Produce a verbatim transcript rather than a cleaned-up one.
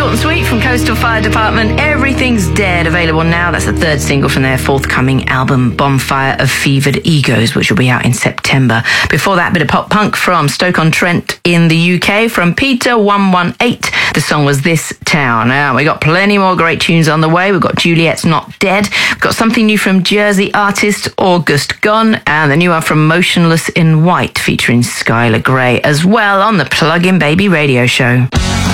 Short and sweet from Coastal Fire Department. Everything's Dead, available now. That's the third single from their forthcoming album, Bonfire of Fevered Egos, which will be out in September. Before that, bit of pop punk from Stoke-on-Trent in the U K from Peter one one eight. The song was This Town. Now, we got plenty more great tunes on the way. We've got Juliet's Not Dead. We've got something new from Jersey artist August Gunn, and the new one from Motionless in White featuring Skylar Grey as well on the Plug-in Baby radio show.